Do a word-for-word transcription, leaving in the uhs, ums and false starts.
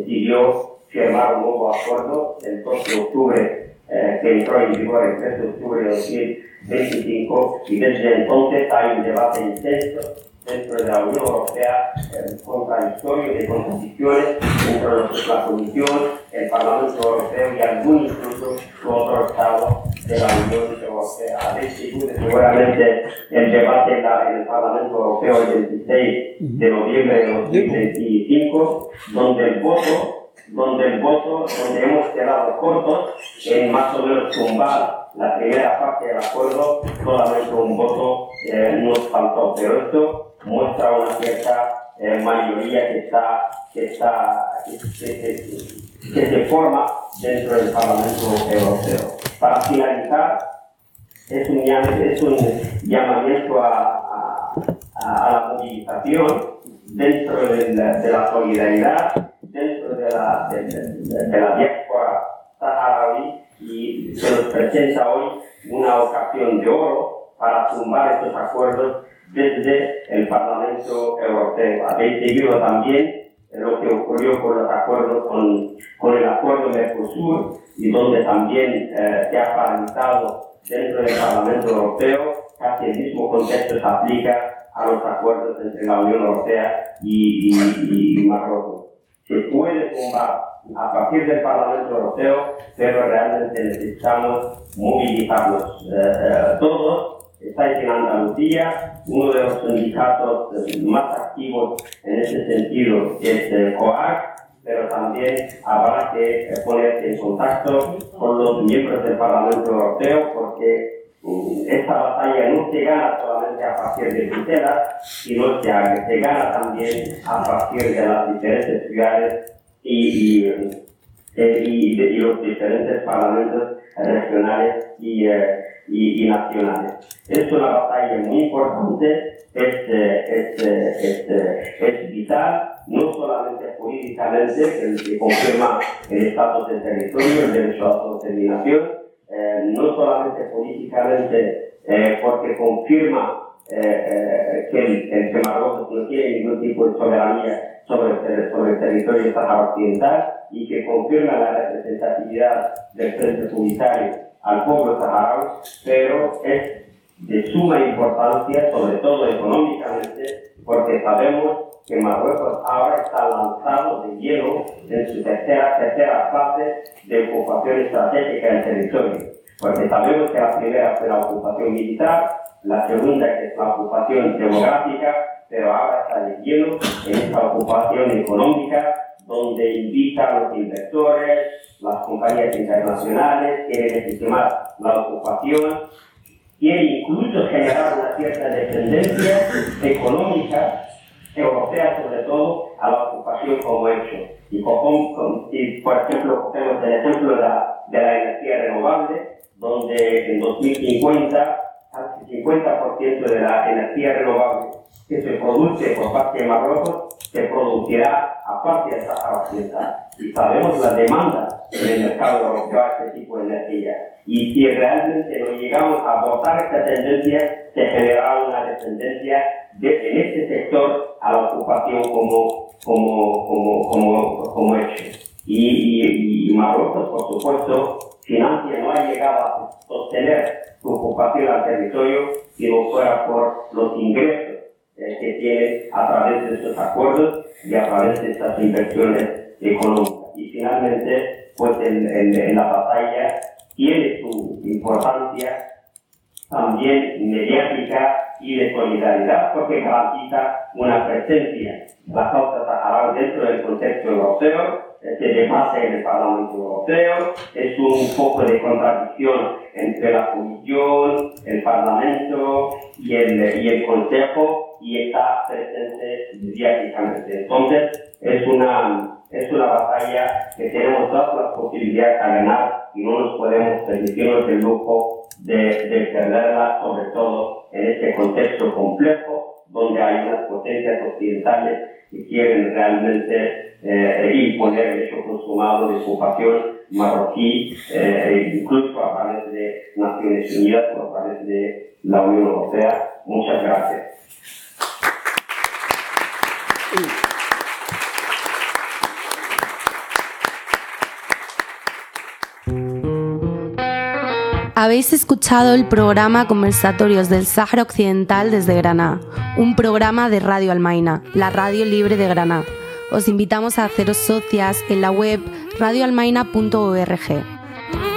decidió firmar un nuevo acuerdo el dos de octubre, eh, que entró en vigor el tres de octubre de dos mil veinticinco, y desde entonces hay un debate intenso dentro de la Unión Europea, eh, contradictorio de contradicciones entre lo que es la Comisión, el Parlamento Europeo y algunos incluso otros estados de la Unión Europea. Habéis seguido seguramente el debate en, la, en el Parlamento Europeo el veintiséis de noviembre de dos mil veinticinco, donde el voto, donde el voto, donde hemos quedado cortos en más o menos tumbar la primera parte del acuerdo, solamente un voto eh, nos faltó, pero esto muestra una cierta eh, mayoría que está, que está, que, que, que, que se forma dentro del Parlamento Europeo. Para finalizar, es un, es un llamamiento a, a, a la movilización dentro de la, de la solidaridad, dentro de la, de, de, de la diáspora saharaui, y se nos presenta hoy una ocasión de oro para tumbar estos acuerdos desde el Parlamento Europeo. Habéis seguido también lo que ocurrió con los acuerdos, con, con el acuerdo Mercosur, y donde también eh, se ha paralizado dentro del Parlamento Europeo. Casi el mismo contexto se aplica a los acuerdos entre la Unión Europea y, y, y Marruecos. Se puede tumbar a partir del Parlamento Europeo, pero realmente necesitamos movilizarnos eh, eh, todos. Estáis en Andalucía, uno de los sindicatos más activos en ese sentido es el COAG, pero también habrá que ponerse en contacto con los miembros del Parlamento Europeo, porque um, esta batalla no se gana solamente a partir de Bruselas, sino que se gana también a partir de las diferentes ciudades y, y, y, y los diferentes parlamentos regionales y, y, y nacionales. Es una batalla muy importante, es, es, es, es vital, no solamente jurídicamente, que, que confirma el estatus del territorio, el derecho a autodeterminación, eh, no solamente políticamente, eh, porque confirma eh, eh, que, el, el, que Marruecos no tiene ningún tipo de soberanía sobre el, sobre el territorio sahara occidental, y que confirma la representatividad del Frente Polisario al pueblo saharaui, pero es de suma importancia, sobre todo económicamente, porque sabemos que Marruecos ahora está lanzado de lleno en su tercera, tercera fase de ocupación estratégica del territorio. Porque sabemos que la primera fue la ocupación militar, la segunda que es la ocupación demográfica, pero ahora está de lleno en esta ocupación económica, donde invita a los inversores, las compañías internacionales, quiere legitimar la ocupación, quiere incluso generar una cierta dependencia económica europea, sobre todo, a la ocupación como hecho. Y, con, y por ejemplo, cogemos el ejemplo de la, de la energía renovable, donde en dos mil cincuenta, casi cincuenta por ciento de la energía renovable que se produce por parte de Marruecos se producirá aparte de Sahara Occidental. Y sabemos la demanda en el mercado europeo a este tipo de energía. Y si realmente no llegamos a abortar esta tendencia, se generará una dependencia de, en este sector a la ocupación como, como, como, como, como hecho. Y, y, y Marruecos, por supuesto, financia no ha llegado a sostener su ocupación al territorio si no fuera por los ingresos eh, que tiene a través de estos acuerdos y a través de estas inversiones económicas. Y finalmente, pues en, en, en la batalla tiene su importancia también mediática y de solidaridad, porque garantiza una presencia de la causa saharaui dentro del contexto europeo, se debate en el Parlamento Europeo, es un poco de contradicción entre la Comisión, el Parlamento y el, y el Consejo, y está presente mediáticamente. Entonces, es una, es una batalla que tenemos todas las posibilidades a ganar y no nos podemos permitirnos el lujo de, de perderla, sobre todo en este contexto complejo donde hay unas potencias occidentales que quieren realmente eh, imponer el hecho consumado de ocupación marroquí, eh, incluso a través de Naciones Unidas o a través de la Unión Europea. Muchas gracias. Habéis escuchado el programa Conversatorios del Sáhara Occidental desde Granada, un programa de Radio Almaina, la radio libre de Granada. Os invitamos a haceros socias en la web radio almaina punto org.